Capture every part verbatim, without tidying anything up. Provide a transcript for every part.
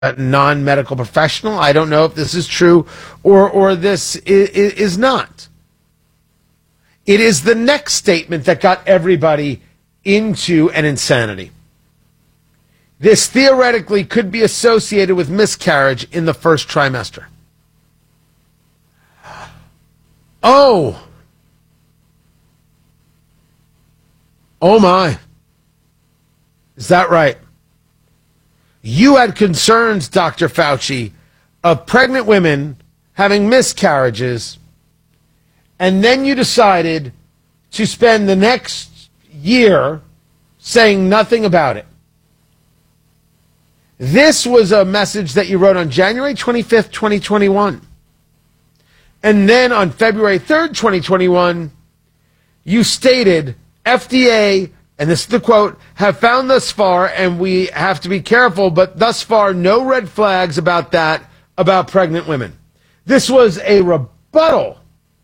a non-medical professional. I don't know if this is true or or this is, is not. It is the next statement that got everybody into an insanity. This theoretically could be associated with miscarriage in the first trimester. Oh. Oh my. Is that right? You had concerns, Doctor Fauci, of pregnant women having miscarriages, and then you decided to spend the next year saying nothing about it. This was a message that you wrote on January twenty-fifth, twenty twenty-one. And then on February third, twenty twenty-one, you stated, F D A, and this is the quote, have found thus far, and we have to be careful, but thus far, no red flags about that, about pregnant women. This was a rebuttal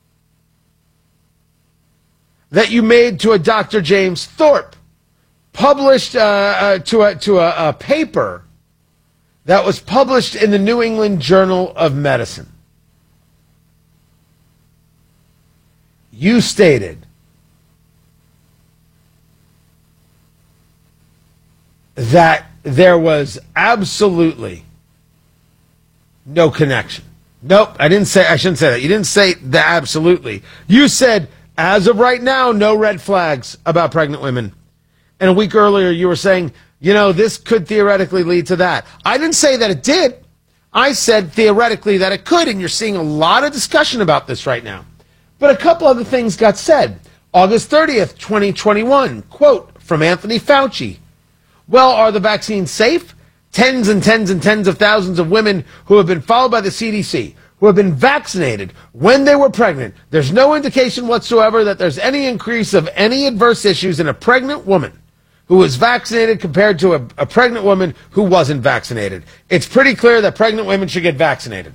that you made to a Doctor James Thorpe, published uh, uh, to, a, to a, a paper that was published in the New England Journal of Medicine. You stated that there was absolutely no connection. Nope, I didn't say, I shouldn't say that. You didn't say that absolutely. You said, as of right now, no red flags about pregnant women. And a week earlier, you were saying, you know, this could theoretically lead to that. I didn't say that it did. I said theoretically that it could, and you're seeing a lot of discussion about this right now. But a couple other things got said. August thirtieth, twenty twenty-one, quote from Anthony Fauci. Well, are the vaccines safe? Tens and tens and tens of thousands of women who have been followed by the C D C, who have been vaccinated when they were pregnant. There's no indication whatsoever that there's any increase of any adverse issues in a pregnant woman who was vaccinated compared to a, a pregnant woman who wasn't vaccinated. It's pretty clear that pregnant women should get vaccinated.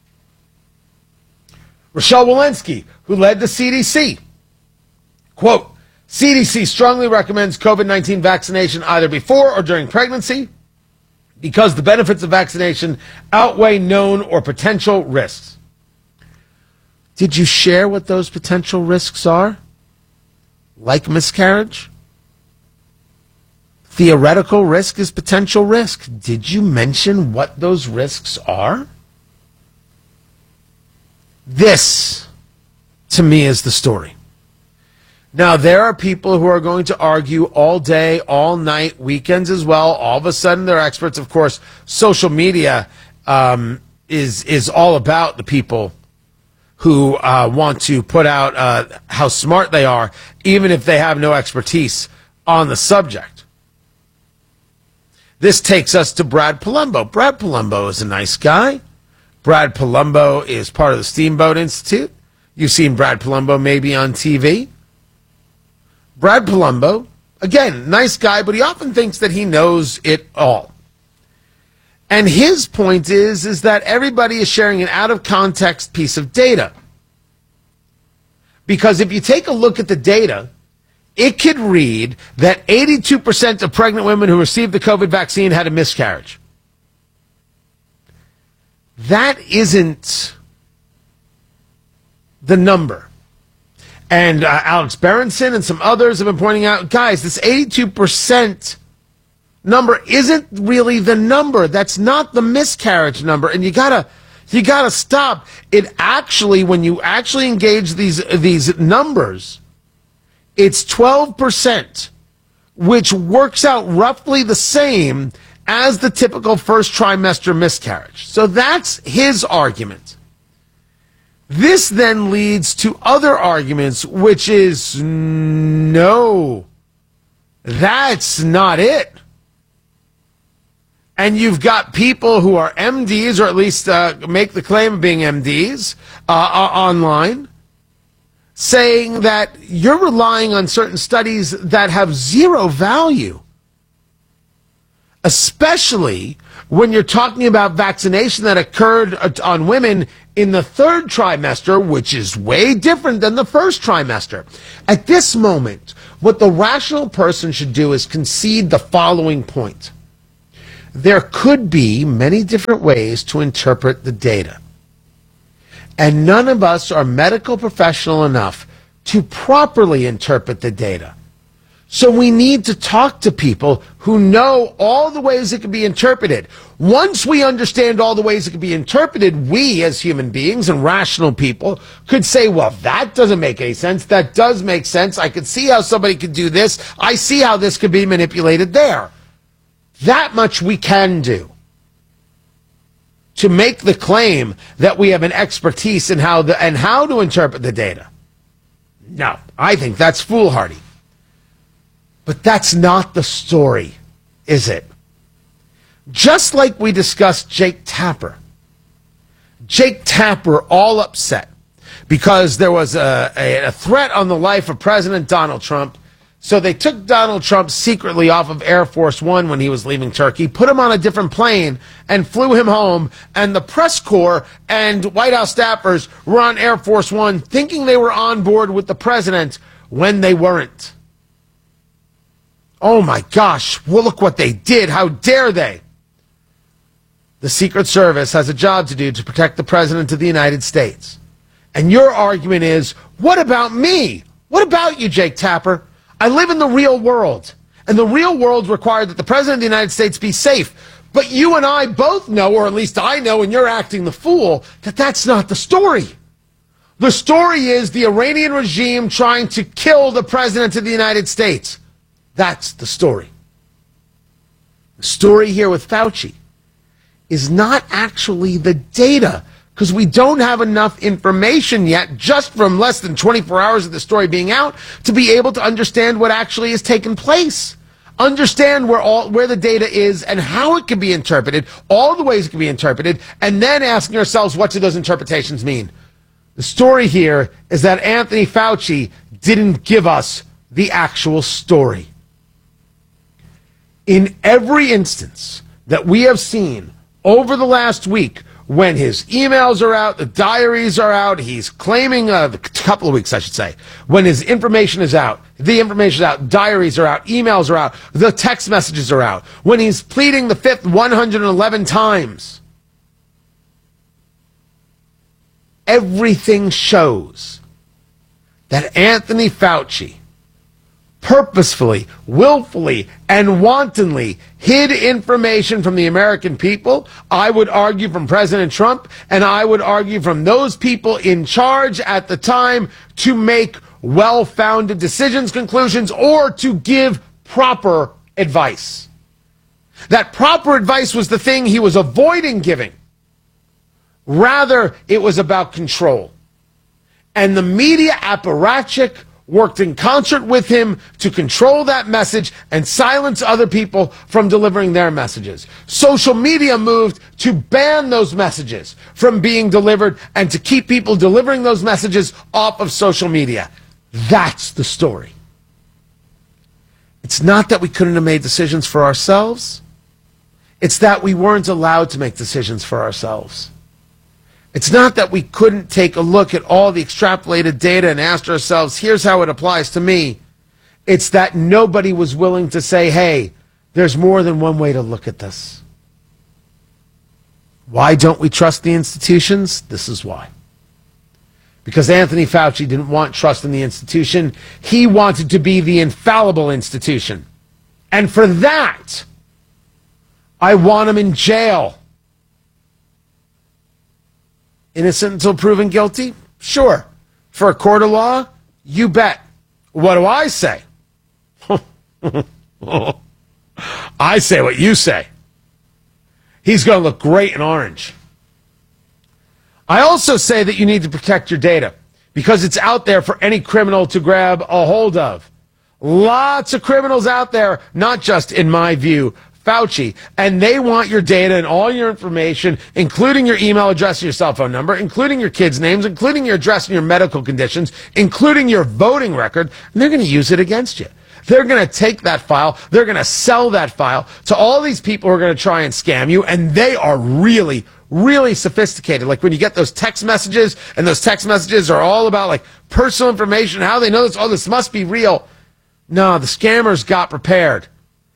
Rochelle Walensky, who led the C D C, quote, C D C strongly recommends COVID nineteen vaccination either before or during pregnancy because the benefits of vaccination outweigh known or potential risks. Did you share what those potential risks are? Like miscarriage? Theoretical risk is potential risk. Did you mention what those risks are? This, to me, is the story. Now, there are people who are going to argue all day, all night, weekends as well. All of a sudden, they're experts. Of course, social media um, is is all about the people who uh, want to put out uh, how smart they are, even if they have no expertise on the subject. This takes us to Brad Palumbo. Brad Palumbo is a nice guy. Brad Palumbo is part of the Steamboat Institute. You've seen Brad Palumbo maybe on T V. Brad Palumbo, again, nice guy, but he often thinks that he knows it all. And his point is, is that everybody is sharing an out-of-context piece of data. Because if you take a look at the data, it could read that eighty-two percent of pregnant women who received the COVID vaccine had a miscarriage. That isn't the number. And uh, Alex Berenson and some others have been pointing out, guys, this eighty-two percent number isn't really the number. That's not the miscarriage number. And you gotta, you gotta stop. It actually, when you actually engage these, these numbers, it's twelve percent, which works out roughly the same as the typical first trimester miscarriage. So that's his argument. This then leads to other arguments, which is, no, that's not it. And you've got people who are M Ds, or at least uh, make the claim of being M Ds uh, uh, online, saying that you're relying on certain studies that have zero value, especially when you're talking about vaccination that occurred on women in the third trimester, which is way different than the first trimester. At this moment, what the rational person should do is concede the following point. there could be many different ways to interpret the data. And none of us are medical professional enough to properly interpret the data. So we need to talk to people who know all the ways it can be interpreted. Once we understand all the ways it can be interpreted, we as human beings and rational people could say, well, that doesn't make any sense. That does make sense. I could see how somebody could do this. I see how this could be manipulated there. That much we can do. To make the claim that we have an expertise in how the, and how to interpret the data. No, I think that's foolhardy. But that's not the story, is it? Just like we discussed Jake Tapper. Jake Tapper all upset because there was a, a, a threat on the life of President Donald Trump. So they took Donald Trump secretly off of Air Force One when he was leaving Turkey, put him on a different plane, and flew him home. And the press corps and White House staffers were on Air Force One thinking they were on board with the president when they weren't. Oh my gosh, well, look what they did. How dare they? The Secret Service has a job to do to protect the President of the United States. And your argument is, what about me? What about you, Jake Tapper? I live in the real world. And the real world required that the President of the United States be safe. But you and I both know, or at least I know, and you're acting the fool, that that's not the story. The story is the Iranian regime trying to kill the President of the United States. That's the story. The story here with Fauci is not actually the data, because we don't have enough information yet, just from less than twenty-four hours of the story being out, to be able to understand what actually has taken place. Understand where all where the data is and how it can be interpreted, all the ways it can be interpreted, and then asking ourselves, what do those interpretations mean? The story here is that Anthony Fauci didn't give us the actual story. In every instance that we have seen over the last week, when his emails are out, the diaries are out, he's claiming, uh, a couple of weeks, I should say, when his information is out, the information is out, diaries are out, emails are out, the text messages are out, when he's pleading the fifth one hundred eleven times, everything shows that Anthony Fauci purposefully, willfully, and wantonly hid information from the American people. I would argue from President Trump, and I would argue from those people in charge at the time to make well-founded decisions, conclusions, or to give proper advice. That proper advice was the thing he was avoiding giving. Rather, it was about control. And the media apparatchik worked in concert with him to control that message and silence other people from delivering their messages. Social media moved to ban those messages from being delivered and to keep people delivering those messages off of social media. That's the story. It's not that we couldn't have made decisions for ourselves. It's that we weren't allowed to make decisions for ourselves. It's not that we couldn't take a look at all the extrapolated data and ask ourselves, here's how it applies to me. It's that nobody was willing to say, hey, there's more than one way to look at this. Why don't we trust the institutions? This is why. Because Anthony Fauci didn't want trust in the institution. He wanted to be the infallible institution. And for that, I want him in jail. Innocent until proven guilty? Sure. For a court of law? You bet. What do I say? I say what you say. He's going to look great in orange. I also say that you need to protect your data because it's out there for any criminal to grab a hold of. Lots of criminals out there, not just, in my view, Fauci, and they want your data and all your information, including your email address and your cell phone number, including your kids' names, including your address and your medical conditions, including your voting record, and they're going to use it against you. They're going to take that file, they're going to sell that file to all these people who are going to try and scam you, and they are really, really sophisticated. Like when you get those text messages, and those text messages are all about like personal information, how they know this, oh, this must be real. No, the scammers got prepared.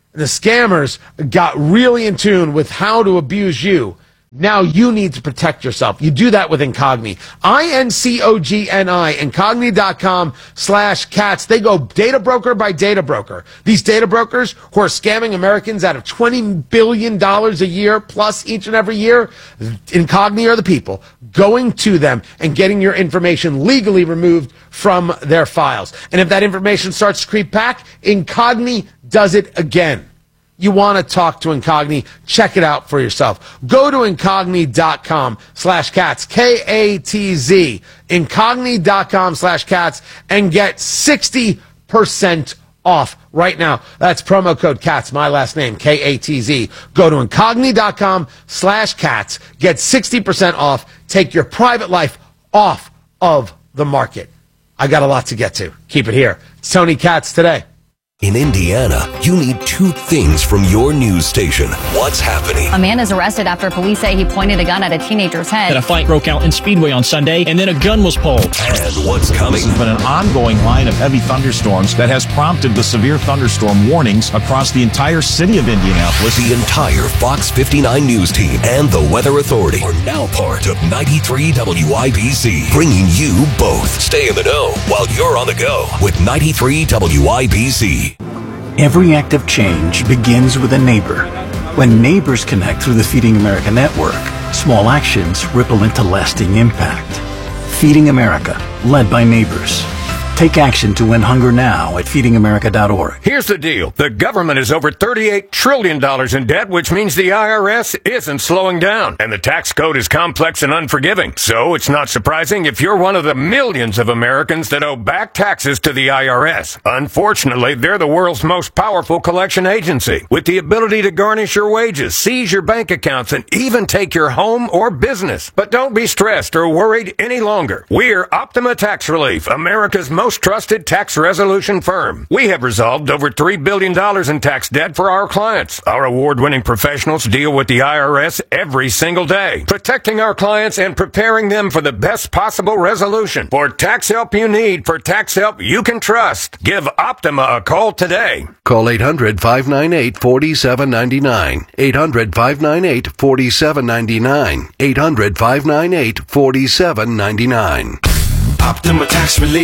the scammers got really in tune with how to abuse you. Now you need to protect yourself. You do that with Incogni. I N C O G N I, Incogni.com slash cats. They go data broker by data broker. These data brokers who are scamming Americans out of twenty billion dollars a year plus each and every year, Incogni are the people going to them and getting your information legally removed from their files. And if that information starts to creep back, Incogni does it again. You want to talk to Incogni, check it out for yourself. Go to Incogni.com slash cats, K A T Z, Incogni.com slash cats, and get sixty percent off right now. That's promo code CATS, my last name, K A T Z. Go to Incogni.com slash cats, get sixty percent off, take your private life off of the market. I got a lot to get to. Keep it here. It's Tony Katz today. In Indiana, you need two things from your news station. What's happening? A man is arrested after police say he pointed a gun at a teenager's head. And a fight broke out in Speedway on Sunday, and then a gun was pulled. And what's coming? There's been an ongoing line of heavy thunderstorms that has prompted the severe thunderstorm warnings across the entire city of Indianapolis. The entire Fox fifty-nine News team and the Weather Authority are now part of ninety-three W I B C, bringing you both. Stay in the know while you're on the go with ninety-three W I B C. Every act of change begins with a neighbor. When neighbors connect through the Feeding America network, small actions ripple into lasting impact. Feeding America, led by neighbors. Take action to end hunger now at feeding america dot org. Here's the deal. The government is over thirty-eight trillion dollars in debt, which means the I R S isn't slowing down. And the tax code is complex and unforgiving. So it's not surprising if you're one of the millions of Americans that owe back taxes to the I R S. Unfortunately, they're the world's most powerful collection agency, with the ability to garnish your wages, seize your bank accounts, and even take your home or business. But don't be stressed or worried any longer. We're Optima Tax Relief, America's most trusted tax resolution firm. We have resolved over three billion dollars in tax debt for our clients. Our award-winning professionals deal with the I R S every single day, protecting our clients and preparing them for the best possible resolution. For tax help you need, for tax help you can trust, give Optima a call today. Call eight hundred, five nine eight, four seven nine nine. eight hundred, five nine eight, four seven nine nine. eight hundred, five nine eight, four seven nine nine. Optima Tax Relief.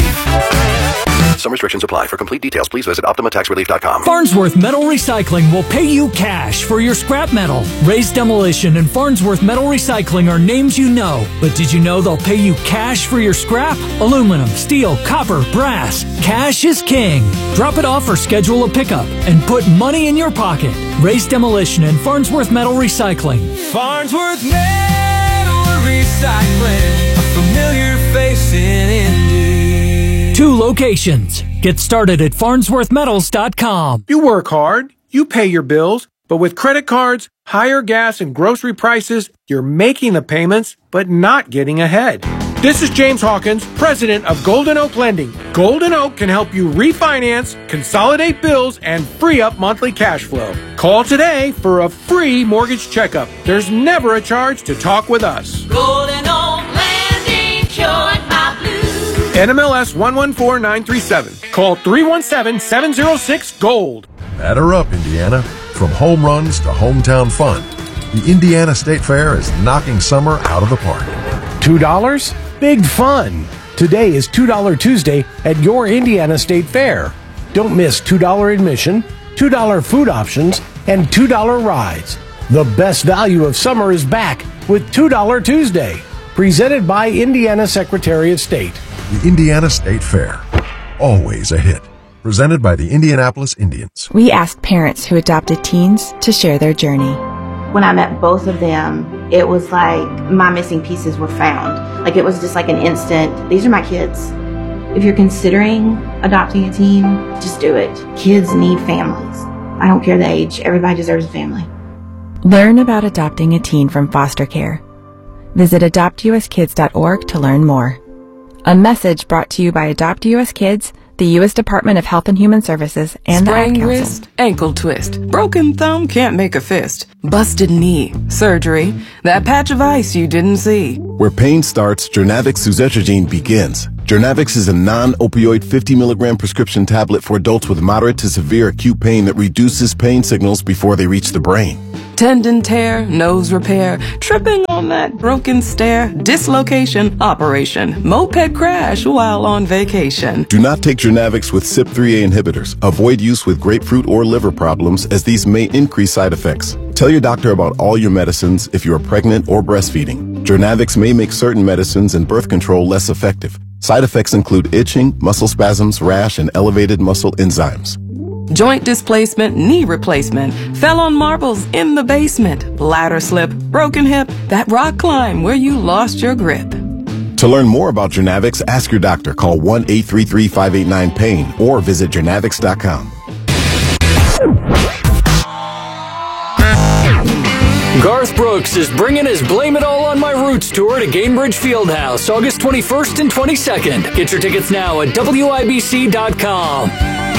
Some restrictions apply. For complete details, please visit optima tax relief dot com. Farnsworth Metal Recycling will pay you cash for your scrap metal. Raised Demolition and Farnsworth Metal Recycling are names you know. But did you know they'll pay you cash for your scrap? Aluminum, steel, copper, brass. Cash is king. Drop it off or schedule a pickup and put money in your pocket. Raised Demolition and Farnsworth Metal Recycling. Farnsworth Metal Recycling. A familiar face in Indy. Two locations. Get started at farnsworth metals dot com. You work hard, you pay your bills, but with credit cards, higher gas and grocery prices, you're making the payments, but not getting ahead. This is James Hawkins, president of Golden Oak Lending. Golden Oak can help you refinance, consolidate bills, and free up monthly cash flow. Call today for a free mortgage checkup. There's never a charge to talk with us. Golden Oak Lending, cured my blues. N M L S one one four nine three seven. Call three one seven, seven zero six, GOLD. Batter up, Indiana. From home runs to hometown fun, the Indiana State Fair is knocking summer out of the park. two dollars? Big fun. Today is two dollar Tuesday at your Indiana State Fair. Don't miss two dollar admission, two dollar food options, and two dollar rides. The best value of summer is back with two dollar Tuesday. Presented by Indiana Secretary of State. The Indiana State Fair. Always a hit. Presented by the Indianapolis Indians. We asked parents who adopted teens to share their journey. When I met both of them, it was like my missing pieces were found. Like it was just like an instant, these are my kids. If you're considering adopting a teen, just do it. Kids need families. I don't care the age, everybody deserves a family. Learn about adopting a teen from foster care. Visit adopt u s kids dot org to learn more. A message brought to you by Adopt U S Kids, the U S Department of Health and Human Services, and Sprained the Ad Council. wrist, ankle twist, broken thumb can't make a fist, busted knee, surgery, that patch of ice you didn't see. Where pain starts, Journavx suzetrigine begins. Journavx is a non-opioid fifty milligram prescription tablet for adults with moderate to severe acute pain that reduces pain signals before they reach the brain. Tendon tear, nose repair, tripping on that broken stair, dislocation, operation, moped crash while on vacation. Do not take Journavx with C Y P three A inhibitors. Avoid use with grapefruit or liver problems as these may increase side effects. Tell your doctor about all your medicines if you are pregnant or breastfeeding. Journavx may make certain medicines and birth control less effective. Side effects include itching, muscle spasms, rash, and elevated muscle enzymes. Joint displacement, knee replacement, fell on marbles in the basement, bladder slip, broken hip, that rock climb where you lost your grip. To learn more about Journavx, ask your doctor. Call one eight three three, five eight nine, pain or visit journavx dot com. Garth Brooks is bringing his Blame It All on My Roots tour to Gainbridge Fieldhouse, August twenty-first and twenty-second. Get your tickets now at W I B C dot com.